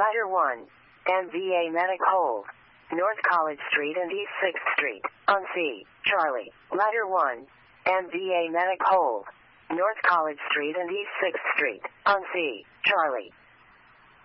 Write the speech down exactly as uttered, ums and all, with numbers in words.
Ladder one. M V A Medic Hold. North College Street and East sixth Street. On C. Charlie. Ladder one. M V A Medic Hold. North College Street and East sixth Street. On C. Charlie.